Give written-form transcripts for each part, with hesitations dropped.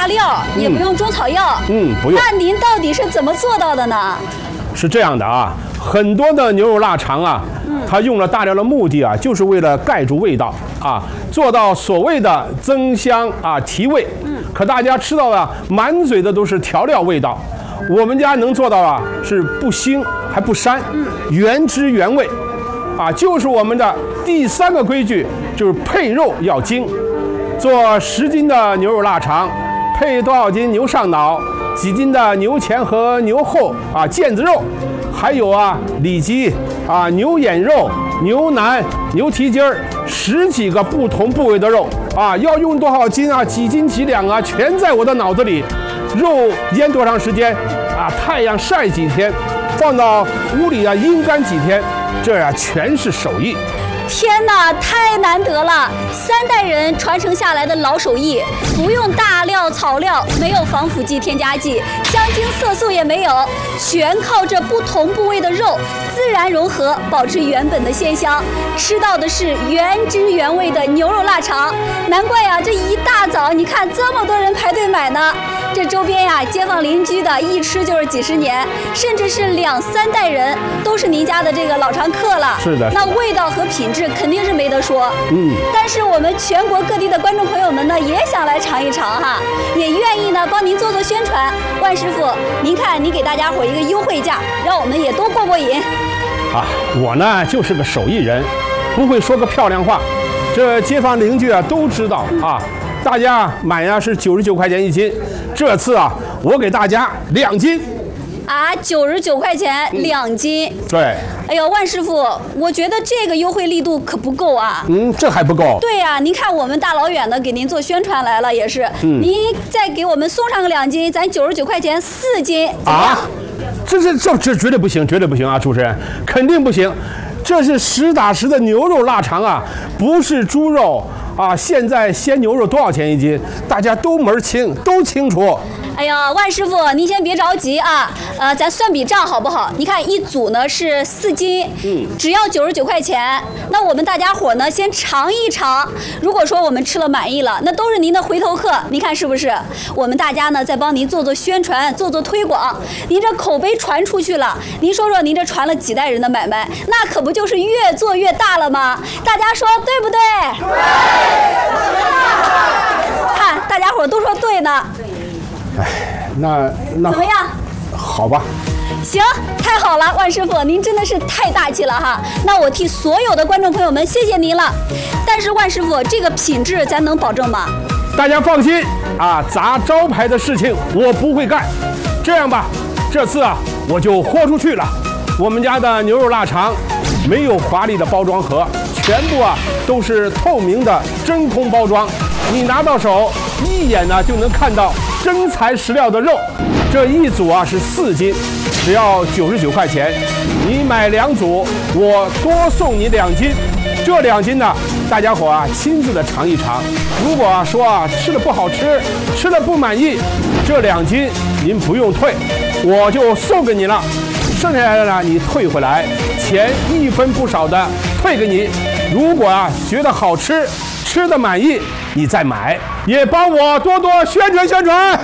料，也不用中草药。 不用。 那您到底是怎么做到的呢？ 是这样的啊，很多的牛肉腊肠啊，它用了大料的目的啊，就是为了盖住味道啊，做到所谓的增香啊提味。可大家吃到的满嘴的都是调料味道，我们家能做到啊，是不腥还不膻，原汁原味。啊，就是我们的第3个规矩，就是配肉要精。做10斤的牛肉腊肠，配多少斤牛上脑，几斤的牛前和牛后啊腱子肉，还有啊里脊啊牛眼肉、牛腩、牛蹄筋儿，10几个不同部位的肉啊，要用多少斤啊，几斤几两啊，全在我的脑子里。肉腌多长时间啊？太阳晒几天？放到屋里啊阴干几天？这呀全是手艺。 天哪，太难得了！3代人传承下来的老手艺，不用大料草料，没有防腐剂、添加剂，香精色素也没有，全靠这不同部位的肉自然融合，保持原本的鲜香，吃到的是原汁原味的牛肉腊肠。难怪呀，这一大早你看这么多人排队买呢。这周边呀，街坊邻居的一吃就是几十年，甚至是2、3代人都是您家的这个老常客了。 是的， 那味道和品质肯定是没得说。但是我们全国各地的观众朋友们呢，也想来尝一尝哈，也愿意呢帮您做宣传。万师傅，您看您给大家伙一个优惠价，让我们也都过过瘾。 啊，我呢就是个手艺人，不会说个漂亮话，这街坊邻居啊都知道啊。大家买呀是99块钱1斤，这次啊我给大家2斤。 啊，99块钱2斤。 对。 哎呦，万师傅，我觉得这个优惠力度可不够啊。 这还不够。 对呀，您看我们大老远的给您做宣传来了，也是。您再给我们送上个2斤，咱99块钱4斤。啊？ 这绝对不行，绝对不行啊！主持人，肯定不行。这是实打实的牛肉腊肠啊，不是猪肉啊！现在鲜牛肉多少钱1斤？大家都门清，都清楚。 哎呀，万师傅，您先别着急啊，咱算笔账好不好？你看一组呢是4斤，只要99块钱。那我们大家伙呢先尝一尝，如果说我们吃了满意了，那都是您的回头客，您看是不是？我们大家呢再帮您做宣传，做推广，您这口碑传出去了，您说说您这传了几代人的买卖，那可不就是越做越大了吗？大家说对不对？对。看大家伙都说对呢。 哎，那怎么样？ 好吧。 行，太好了，万师傅，您真的是太大气了哈！那我替所有的观众朋友们谢谢您了。但是万师傅，这个品质咱能保证吗？ 大家放心啊，砸招牌的事情我不会干。这样吧，这次啊我就豁出去了。我们家的牛肉腊肠没有华丽的包装盒，全部啊都是透明的真空包装，你拿到手一眼呢就能看到真材实料的肉。这一组啊是4斤，只要99块钱。你买2组，我多送你2斤。这2斤呢，大家伙啊亲自的尝一尝。如果说啊吃的不好吃，吃的不满意，这2斤您不用退，我就送给你了。剩下来的呢，你退回来，钱1分不少的退给你。如果啊觉得好吃，吃的满意，你再买，也帮我多多宣传宣传。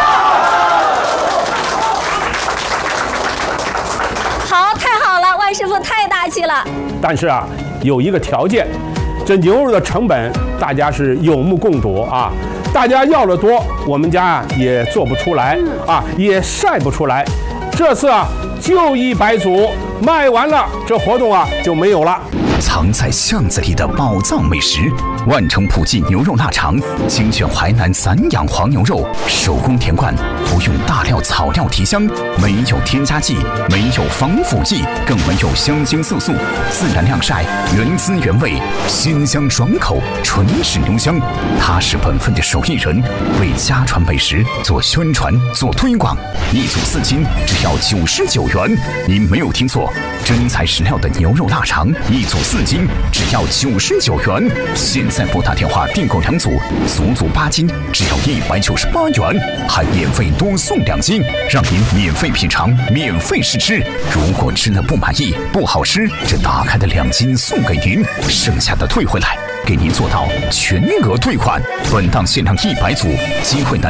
好，太好了，万师傅太大气了。 但是啊，有一个条件，这牛肉的成本大家是有目共睹啊。大家要的多，我们家也做不出来啊，也晒不出来。这次啊，就100组，卖完了，这活动啊就没有了。 藏在巷子里的宝藏美食，万城普记牛肉腊肠，精选淮南散养黄牛肉，手工填灌，不用大料草料提香，没有添加剂，没有防腐剂，更没有香精色素，自然晾晒，原汁原味，鲜香爽口，纯是牛香。他是本分的手艺人，为家传美食做宣传做推广。1组4斤，只要99元。您没有听错，真材实料的牛肉腊肠，1组4斤，只要99元。现在拨打电话订购2组，足足8斤，只要198元，还免费多送2斤，让您免费品尝，免费试吃。如果吃了不满意、不好吃，这打开的2斤送给您，剩下的退回来，给您做到全额退款。本档限量100组，机会难。